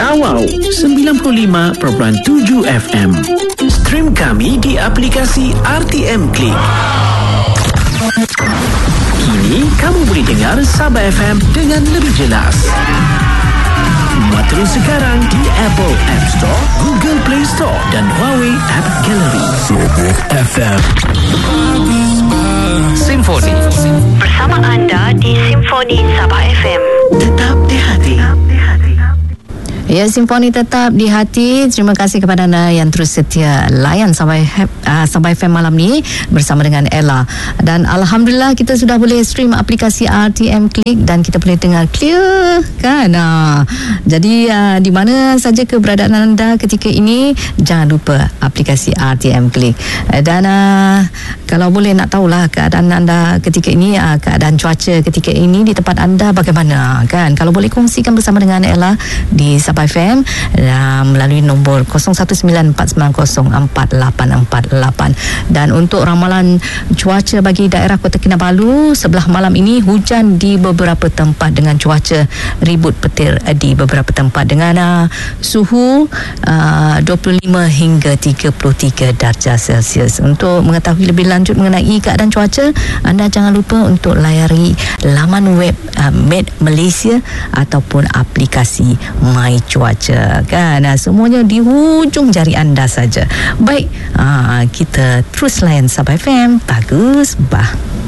Awau 95.7 FM. Stream kami di aplikasi RTM Klik. Kini kamu boleh dengar Sabah FM dengan lebih jelas. Muat terus sekarang di Apple App Store, Google Play Store dan Huawei App Gallery. Sabah FM. Simfoni. Bersama anda di Simfoni Sabah FM. Tetap di hati. Ya, Simfoni tetap di hati. Terima kasih kepada anda yang terus setia layan Sabah FM malam ni bersama dengan Ella. Dan Alhamdulillah kita sudah boleh stream aplikasi RTM Klik dan kita boleh dengar clear kan. Jadi di mana saja keberadaan anda ketika ini, jangan lupa aplikasi RTM Klik. Dan kalau boleh nak tahulah keadaan anda ketika ini, keadaan cuaca ketika ini di tempat anda bagaimana kan. Kalau boleh kongsikan bersama dengan Ella di Sabah FM melalui nombor 0194904848. Dan untuk ramalan cuaca bagi daerah Kota Kinabalu, sebelah malam ini hujan di beberapa tempat dengan cuaca ribut petir di beberapa tempat dengan suhu 25 hingga 33 darjah Celsius. Untuk mengetahui lebih lanjut mengenai keadaan cuaca, anda jangan lupa untuk layari laman web Med Malaysia ataupun aplikasi My Cuaca kan. Semuanya di hujung jari anda saja. Baik, kita terus layan Sabah FM. Bagus bah.